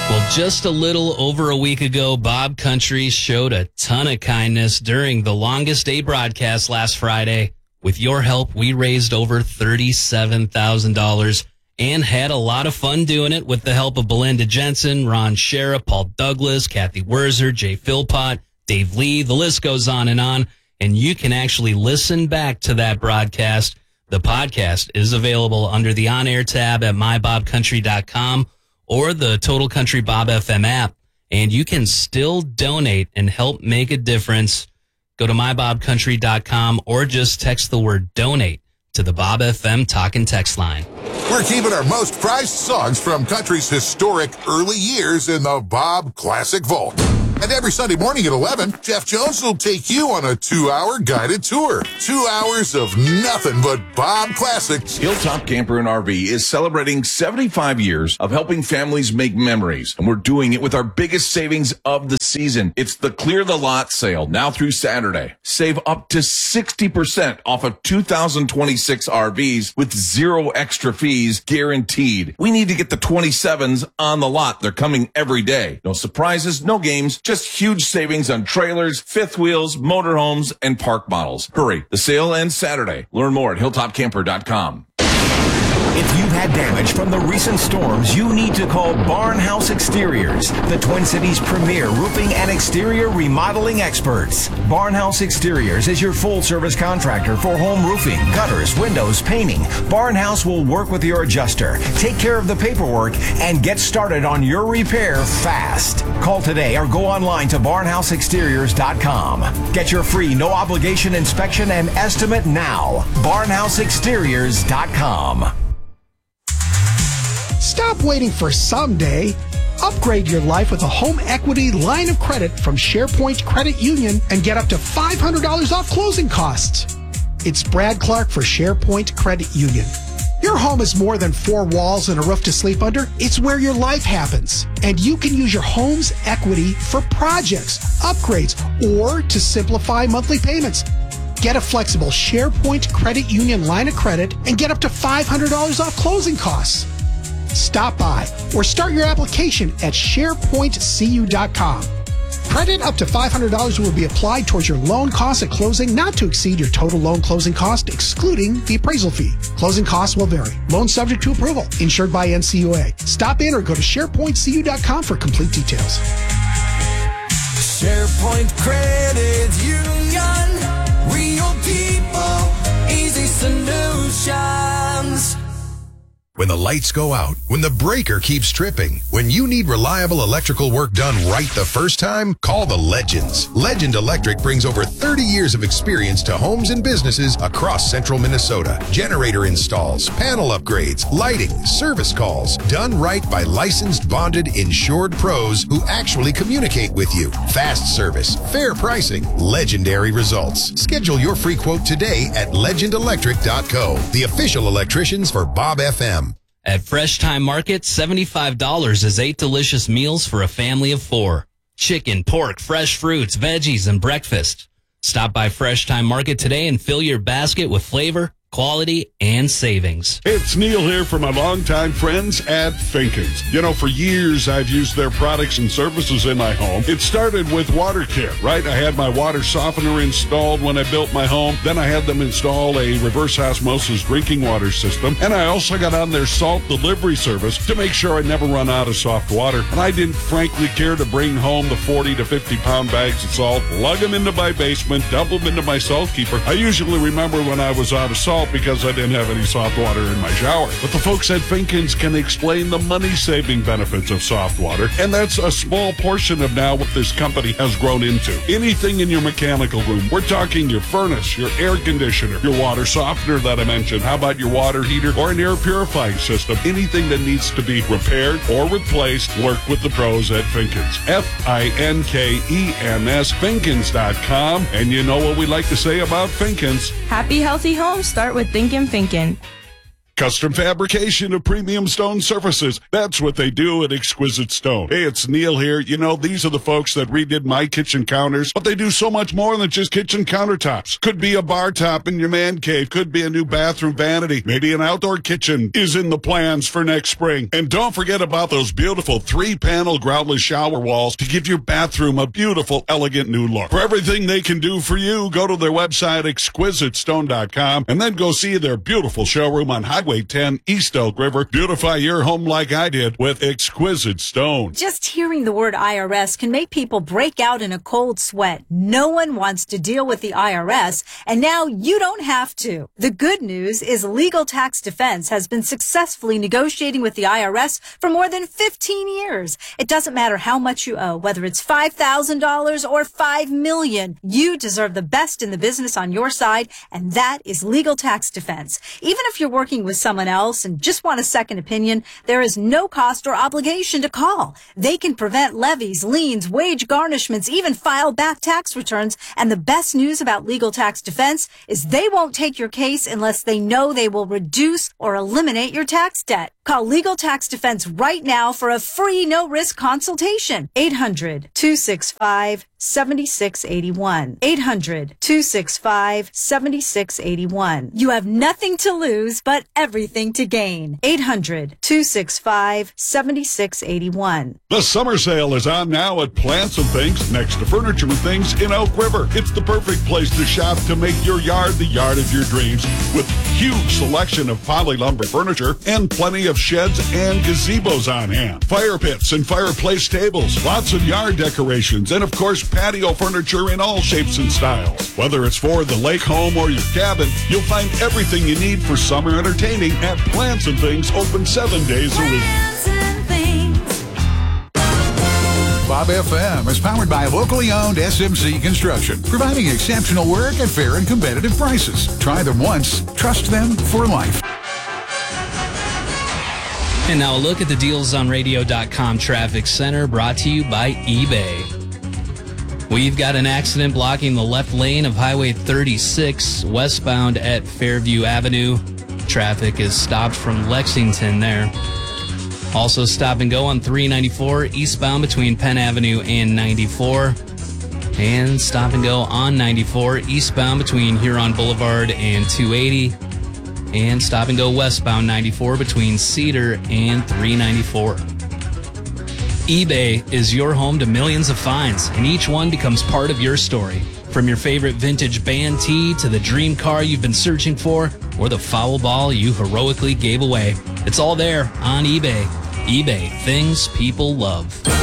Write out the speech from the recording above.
Well, just a little over a week ago, Bob Country showed a ton of kindness during the longest day broadcast last Friday. With your help, we raised over $37,000 and had a lot of fun doing it with the help of Belinda Jensen, Ron Shera, Paul Douglas, Kathy Werzer, Jay Philpott, Dave Lee. The list goes on. And you can actually listen back to that broadcast. The podcast is available under the on-air tab at mybobcountry.com or the Total Country Bob FM app. And you can still donate and help make a difference. Go to mybobcountry.com or just text the word donate to the Bob FM talk and text line. We're keeping our most prized songs from country's historic early years in the Bob Classic Vault. And every Sunday morning at 11, Jeff Jones will take you on a 2-hour guided tour. 2 hours of nothing but Bob classics. Hilltop Camper and RV is celebrating 75 years of helping families make memories. And we're doing it with our biggest savings of the season. It's the Clear the Lot sale now through Saturday. Save up to 60% off of 2026 RVs with zero extra fees guaranteed. We need to get the 27s on the lot. They're coming every day. No surprises, no games. Just huge savings on trailers, fifth wheels, motorhomes, and park models. Hurry, the sale ends Saturday. Learn more at hilltopcamper.com. If you've had damage from the recent storms, you need to call Barnhouse Exteriors, the Twin Cities' premier roofing and exterior remodeling experts. Barnhouse Exteriors is your full-service contractor for home roofing, gutters, windows, painting. Barnhouse will work with your adjuster, take care of the paperwork, and get started on your repair fast. Call today or go online to barnhouseexteriors.com. Get your free, no-obligation inspection and estimate now. barnhouseexteriors.com. Stop waiting for someday. Upgrade your life with a home equity line of credit from SharePoint Credit Union and get up to $500 off closing costs. It's Brad Clark for SharePoint Credit Union. Your home is more than 4 walls and a roof to sleep under. It's where your life happens. And you can use your home's equity for projects, upgrades, or to simplify monthly payments. Get a flexible SharePoint Credit Union line of credit and get up to $500 off closing costs. Stop by or start your application at SharePointCU.com. Credit up to $500 will be applied towards your loan costs at closing, not to exceed your total loan closing cost, excluding the appraisal fee. Closing costs will vary. Loan subject to approval. Insured by NCUA. Stop in or go to SharePointCU.com for complete details. SharePoint Credit Union. Real people, easy solutions. When the lights go out, when the breaker keeps tripping, when you need reliable electrical work done right the first time, call the Legends. Legend Electric brings over 30 years of experience to homes and businesses across central Minnesota. Generator installs, panel upgrades, lighting, service calls, done right by licensed, bonded, insured pros who actually communicate with you. Fast service, fair pricing, legendary results. Schedule your free quote today at legendelectric.co, the official electricians for Bob FM. At Fresh Time Market, $75 is 8 delicious meals for a family of 4. Chicken, pork, fresh fruits, veggies, and breakfast. Stop by Fresh Time Market today and fill your basket with flavor, quality, and savings. It's Neil here for my longtime friends at Finkins. You know, for years I've used their products and services in my home. It started with water care, right? I had my water softener installed when I built my home. Then I had them install a reverse osmosis drinking water system. And I also got on their salt delivery service to make sure I never run out of soft water. And I didn't frankly care to bring home the 40 to 50 pound bags of salt, lug them into my basement, dump them into my salt keeper. I usually remember when I was out of salt because I didn't have any soft water in my shower. But the folks at Finkins can explain the money-saving benefits of soft water, and that's a small portion of now what this company has grown into. Anything in your mechanical room. We're talking your furnace, your air conditioner, your water softener that I mentioned. How about your water heater or an air purifying system? Anything that needs to be repaired or replaced, work with the pros at Finkins. Finkens, Finkins.com. And you know what we like to say about Finkins. Happy, healthy homes start with Thinkin' Finkin'. Custom fabrication of premium stone surfaces. That's what they do at Exquisite Stone. Hey, it's Neil here. You know, these are the folks that redid my kitchen counters, but they do so much more than just kitchen countertops. Could be a bar top in your man cave. Could be a new bathroom vanity. Maybe an outdoor kitchen is in the plans for next spring. And don't forget about those beautiful 3-panel groutless shower walls to give your bathroom a beautiful, elegant new look. For everything they can do for you, go to their website, exquisitestone.com, and then go see their beautiful showroom on Highway 10, East Elk River. Beautify your home like I did with Exquisite Stone. Just hearing the word IRS can make people break out in a cold sweat. No one wants to deal with the IRS, and now you don't have to. The good news is Legal Tax Defense has been successfully negotiating with the IRS for more than 15 years. It doesn't matter how much you owe, whether it's $5,000 or $5 million. You deserve the best in the business on your side, and that is Legal Tax Defense. Even if you're working with someone else and just want a second opinion, there is no cost or obligation to call. They can prevent levies, liens, wage garnishments, even file back tax returns. And the best news about Legal Tax Defense is they won't take your case unless they know they will reduce or eliminate your tax debt. Call Legal Tax Defense right now for a free no-risk consultation. 800-265-7681. 800-265-7681. You have nothing to lose, but everything to gain. 800-265-7681. The summer sale is on now at Plants and Things next to Furniture and Things in Elk River. It's the perfect place to shop to make your yard the yard of your dreams, with huge selection of poly lumber furniture and plenty of sheds and gazebos on hand. Fire pits and fireplace tables, lots of yard decorations, and of course patio furniture in all shapes and styles. Whether it's for the lake home or your cabin, you'll find everything you need for summer entertaining at Plants and Things, open 7 days a week. Bob FM is powered by locally owned SMC Construction, providing exceptional work at fair and competitive prices. Try them once, trust them for life. And now a look at the DealsOnRadio.com Traffic Center, brought to you by eBay. We've got an accident blocking the left lane of Highway 36 westbound at Fairview Avenue. Traffic is stopped from Lexington there. Also stop and go on 394 eastbound between Penn Avenue and 94. And stop and go on 94 eastbound between Huron Boulevard and 280. And stop and go westbound 94 between Cedar and 394. eBay is your home to millions of finds, and each one becomes part of your story. From your favorite vintage band tee to the dream car you've been searching for, or the foul ball you heroically gave away, it's all there on eBay. eBay, things people love.